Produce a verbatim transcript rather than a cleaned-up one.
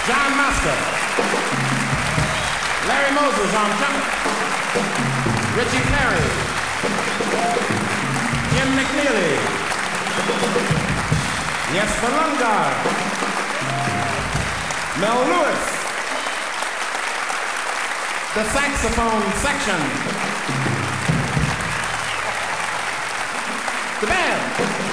John Master, Larry Moses on trumpet, Richie Perry, Jim McNeely, Jesper Lundgaard, Mel Lewis, the saxophone section, the band.